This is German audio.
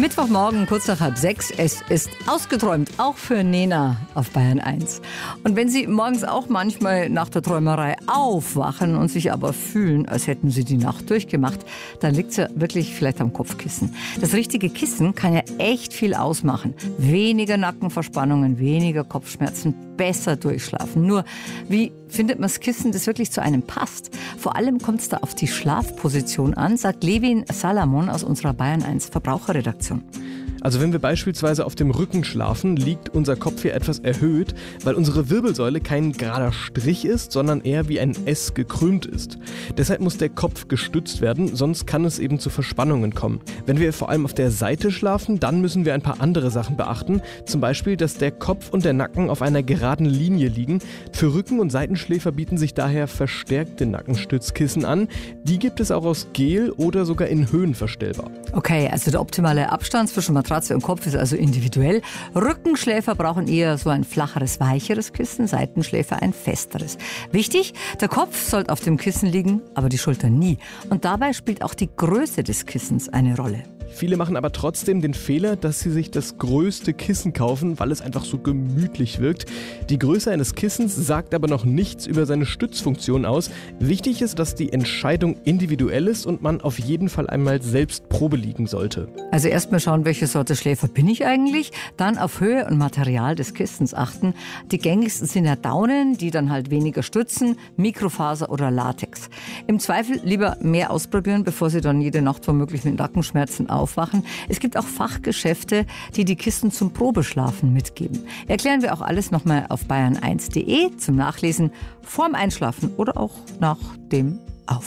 Mittwochmorgen, kurz nach 5:30. Es ist ausgeträumt, auch für Nena auf Bayern 1. Und wenn Sie morgens auch manchmal nach der Träumerei aufwachen und sich aber fühlen, als hätten Sie die Nacht durchgemacht, dann liegt es ja wirklich vielleicht am Kopfkissen. Das richtige Kissen kann ja echt viel ausmachen. Weniger Nackenverspannungen, weniger Kopfschmerzen, besser durchschlafen. Nur, wie findet man das Kissen, das wirklich zu einem passt? Vor allem kommt es da auf die Schlafposition an, sagt Levin Salamon aus unserer Bayern 1 Verbraucherredaktion. Also wenn wir beispielsweise auf dem Rücken schlafen, liegt unser Kopf hier etwas erhöht, weil unsere Wirbelsäule kein gerader Strich ist, sondern eher wie ein S gekrümmt ist. Deshalb muss der Kopf gestützt werden, sonst kann es eben zu Verspannungen kommen. Wenn wir vor allem auf der Seite schlafen, dann müssen wir ein paar andere Sachen beachten. Zum Beispiel, dass der Kopf und der Nacken auf einer geraden Linie liegen. Für Rücken- und Seitenschläfer bieten sich daher verstärkte Nackenstützkissen an. Die gibt es auch aus Gel oder sogar in Höhen verstellbar. Okay, also der optimale Abstand zwischen Matratze und Kopf ist also individuell. Rückenschläfer brauchen eher so ein flacheres, weicheres Kissen, Seitenschläfer ein festeres. Wichtig, der Kopf sollte auf dem Kissen liegen, aber die Schulter nie. Und dabei spielt auch die Größe des Kissens eine Rolle. Viele machen aber trotzdem den Fehler, dass sie sich das größte Kissen kaufen, weil es einfach so gemütlich wirkt. Die Größe eines Kissens sagt aber noch nichts über seine Stützfunktion aus. Wichtig ist, dass die Entscheidung individuell ist und man auf jeden Fall einmal selbst Probe liegen sollte. Also erstmal schauen, welche Sorte Schläfer bin ich eigentlich, dann auf Höhe und Material des Kissens achten. Die gängigsten sind ja Daunen, die dann halt weniger stützen, Mikrofaser oder Latex. Im Zweifel lieber mehr ausprobieren, bevor Sie dann jede Nacht womöglich mit Nackenschmerzen aufwachen. Es gibt auch Fachgeschäfte, die die Kissen zum Probeschlafen mitgeben. Erklären wir auch alles nochmal auf bayern1.de zum Nachlesen, vorm Einschlafen oder auch nach dem